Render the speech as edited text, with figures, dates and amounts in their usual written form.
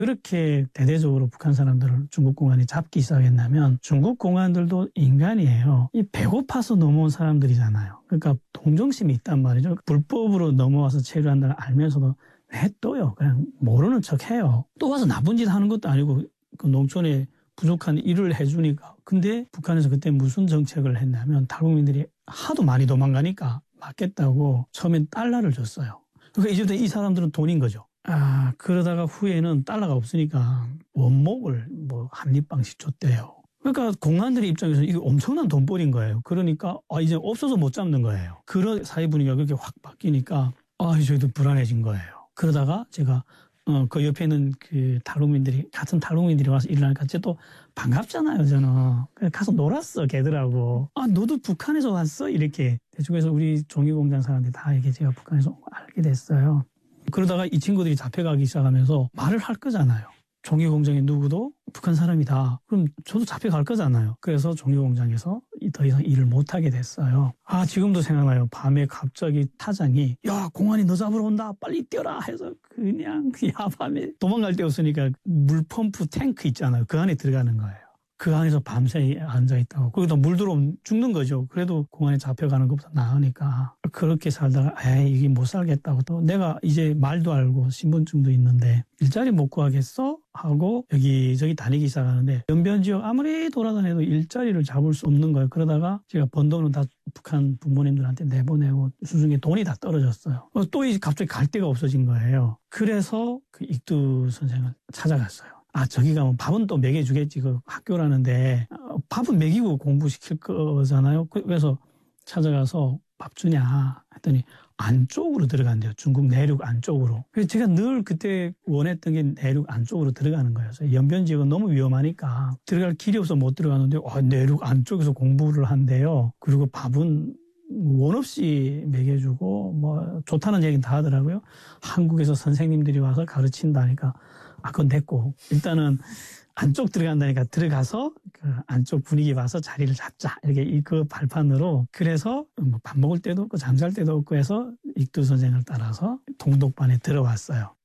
그렇게 대대적으로 북한 사람들을 중국 공안이 잡기 시작했냐면 중국 공안들도 인간이에요. 이 배고파서 넘어온 사람들이잖아요. 그러니까 동정심이 있단 말이죠. 불법으로 넘어와서 체류한다는 알면서도 냅둬요. 그냥 모르는 척해요. 또 와서 나쁜 짓 하는 것도 아니고 그 농촌에 부족한 일을 해주니까. 근데 북한에서 그때 무슨 정책을 했냐면 탈북민들이 하도 많이 도망가니까 맞겠다고 처음엔 달러를 줬어요. 그러니까 이제부터 이 사람들은 돈인 거죠. 그러다가 후에는 달러가 없으니까 원목을 뭐 한 입방씩 줬대요. 그러니까 공안들의 입장에서는 이게 엄청난 돈벌이인 거예요. 그러니까 이제 없어서 못 잡는 거예요. 그런 사회 분위기가 그렇게 확 바뀌니까 저희도 불안해진 거예요. 그러다가 제가 그 옆에는 그 탈북민들이 같은 탈북민들이 와서 일을 하니까 또 반갑잖아요. 저는 그래서 가서 놀았어 걔들하고. 너도 북한에서 왔어? 이렇게 대충해서 우리 종이공장 사람들이 다 이게 제가 북한에서 알게 됐어요. 그러다가 이 친구들이 잡혀가기 시작하면서 말을 할 거잖아요. 종이공장에 누구도 북한 사람이다. 그럼 저도 잡혀갈 거잖아요. 그래서 종이공장에서 더 이상 일을 못하게 됐어요. 지금도 생각나요. 밤에 갑자기 타장이 야 공안이 너 잡으러 온다 빨리 뛰어라 해서 그냥 야밤에 도망갈 데 없으니까 물펌프 탱크 있잖아요. 그 안에 들어가는 거예요. 그 안에서 밤새 앉아있다고. 거기다 물 들어오면 죽는 거죠. 그래도 공안에 잡혀가는 것보다 나으니까. 그렇게 살다가 이게 못 살겠다고 또 내가 이제 말도 알고 신분증도 있는데 일자리 못 구하겠어? 하고 여기저기 다니기 시작하는데 연변지역 아무리 돌아다녀도 일자리를 잡을 수 없는 거예요. 그러다가 제가 번 돈은 다 북한 부모님들한테 내보내고 수중에 돈이 다 떨어졌어요. 또 이제 갑자기 갈 데가 없어진 거예요. 그래서 그 익두 선생을 찾아갔어요. 저기 가면 밥은 또 먹여주겠지. 그 학교라는데 밥은 먹이고 공부시킬 거잖아요. 그래서 찾아가서 밥 주냐 했더니 안쪽으로 들어간대요. 중국 내륙 안쪽으로. 그래서 제가 늘 그때 원했던 게 내륙 안쪽으로 들어가는 거예요. 연변 지역은 너무 위험하니까 들어갈 길이 없어 못 들어가는데 내륙 안쪽에서 공부를 한대요. 그리고 밥은 원 없이 먹여주고 뭐 좋다는 얘기는 다 하더라고요. 한국에서 선생님들이 와서 가르친다니까 그건 됐고 일단은 안쪽 들어간다니까 들어가서 그 안쪽 분위기 봐서 자리를 잡자 이렇게 그 발판으로. 그래서 뭐 밥 먹을 때도 없고 잠잘 때도 없고 해서 익두 선생을 따라서 동독반에 들어왔어요.